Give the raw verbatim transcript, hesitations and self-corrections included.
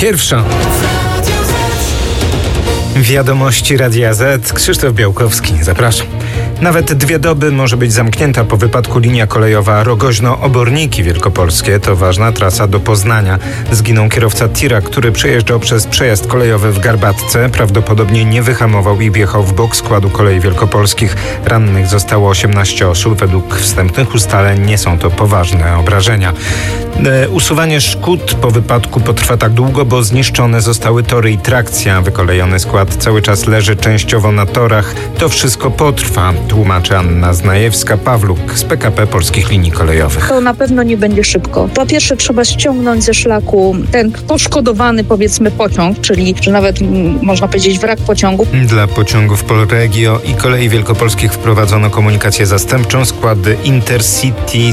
Pierwsza. Wiadomości Radia Z. Krzysztof Białkowski. Zapraszam. Nawet dwie doby może być zamknięta po wypadku linia kolejowa Rogoźno-Oborniki Wielkopolskie. To ważna trasa do Poznania. Zginął kierowca tira, który przejeżdżał przez przejazd kolejowy w Garbatce. Prawdopodobnie nie wyhamował i wjechał w bok składu kolei wielkopolskich. Rannych zostało osiemnaście osób. Według wstępnych ustaleń nie są to poważne obrażenia. E, usuwanie szkód po wypadku potrwa tak długo, bo zniszczone zostały tory i trakcja. Wykolejony skład cały czas leży częściowo na torach. To wszystko potrwa, tłumaczy Anna Znajewska-Pawluk z P K P Polskich Linii Kolejowych. To na pewno nie będzie szybko. Po pierwsze trzeba ściągnąć ze szlaku ten poszkodowany, powiedzmy, pociąg, czyli że nawet m, można powiedzieć wrak pociągu. Dla pociągów Polregio i Kolei Wielkopolskich wprowadzono komunikację zastępczą. Składy Intercity